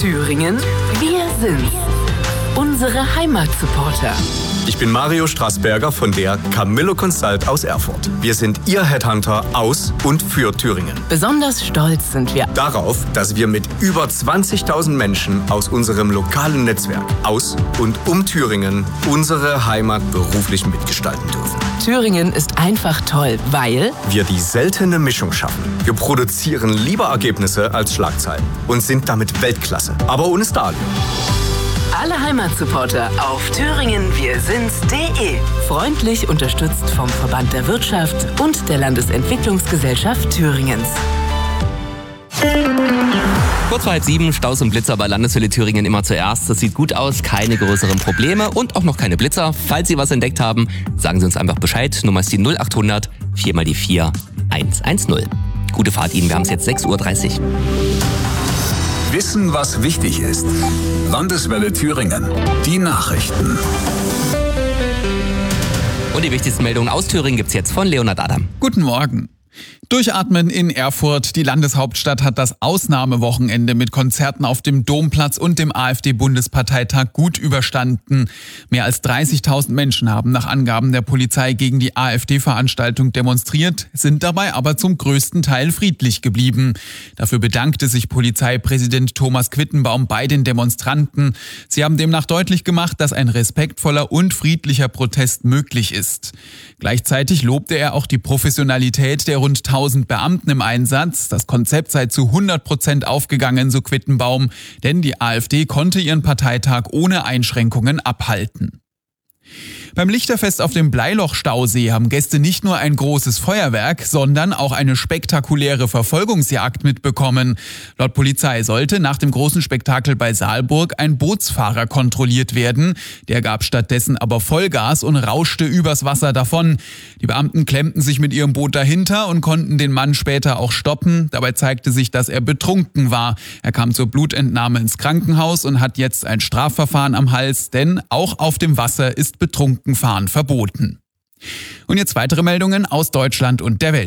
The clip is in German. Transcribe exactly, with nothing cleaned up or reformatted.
Thüringen, wir sind's. Unsere Heimatsupporter. Ich bin Mario Straßberger von der Camillo Consult aus Erfurt. Wir sind Ihr Headhunter aus und für Thüringen. Besonders stolz sind wir Darauf, dass wir mit über zwanzigtausend Menschen aus unserem lokalen Netzwerk aus und um Thüringen unsere Heimat beruflich mitgestalten dürfen. Thüringen ist einfach toll, weil wir die seltene Mischung schaffen. Wir produzieren lieber Ergebnisse als Schlagzeilen und sind damit Weltklasse, aber ohne Stadion. Alle Heimatsupporter auf thüringen wir sind's punkt de. Freundlich unterstützt vom Verband der Wirtschaft und der Landesentwicklungsgesellschaft Thüringens. Kurz vor halb sieben, Staus und Blitzer bei Landeshöhle Thüringen immer zuerst. Das sieht gut aus, keine größeren Probleme und auch noch keine Blitzer. Falls Sie was entdeckt haben, sagen Sie uns einfach Bescheid. Nummer ist die null acht hundert vier mal die vier eins eins null. Gute Fahrt Ihnen, wir haben es jetzt sechs Uhr dreißig. Wissen, was wichtig ist. Landeswelle Thüringen. Die Nachrichten. Und die wichtigsten Meldungen aus Thüringen gibt's jetzt von Leonhard Adam. Guten Morgen. Durchatmen in Erfurt. Die Landeshauptstadt hat das Ausnahmewochenende mit Konzerten auf dem Domplatz und dem AfD-Bundesparteitag gut überstanden. Mehr als dreißigtausend Menschen haben nach Angaben der Polizei gegen die AfD-Veranstaltung demonstriert, sind dabei aber zum größten Teil friedlich geblieben. Dafür bedankte sich Polizeipräsident Thomas Quittenbaum bei den Demonstranten. Sie haben demnach deutlich gemacht, dass ein respektvoller und friedlicher Protest möglich ist. Gleichzeitig lobte er auch die Professionalität der rund tausend Beamten im Einsatz. Das Konzept sei zu hundert Prozent aufgegangen, so Quittenbaum, denn die AfD konnte ihren Parteitag ohne Einschränkungen abhalten. Beim Lichterfest auf dem Bleiloch-Stausee haben Gäste nicht nur ein großes Feuerwerk, sondern auch eine spektakuläre Verfolgungsjagd mitbekommen. Laut Polizei sollte nach dem großen Spektakel bei Saalburg ein Bootsfahrer kontrolliert werden. Der gab stattdessen aber Vollgas und rauschte übers Wasser davon. Die Beamten klemmten sich mit ihrem Boot dahinter und konnten den Mann später auch stoppen. Dabei zeigte sich, dass er betrunken war. Er kam zur Blutentnahme ins Krankenhaus und hat jetzt ein Strafverfahren am Hals, denn auch auf dem Wasser ist Betrunkenfahren verboten. Und jetzt weitere Meldungen aus Deutschland und der Welt.